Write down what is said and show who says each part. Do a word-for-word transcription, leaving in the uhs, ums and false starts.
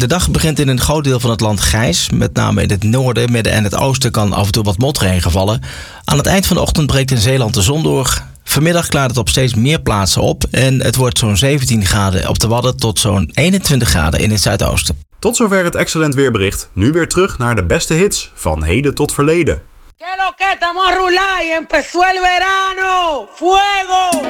Speaker 1: De dag begint in een groot deel van het land grijs. Met name in het noorden, midden en het oosten kan af en toe wat motregen vallen. Aan het eind van de ochtend breekt in Zeeland de zon door. Vanmiddag klaart het op steeds meer plaatsen op. En het wordt zo'n zeventien graden op de Wadden tot zo'n eenentwintig graden in het zuidoosten.
Speaker 2: Tot zover het Excellent Weerbericht. Nu weer terug naar de beste hits van heden tot verleden.
Speaker 3: ¿Qué lo que estamos a rular y empezó el verano? ¡Fuego!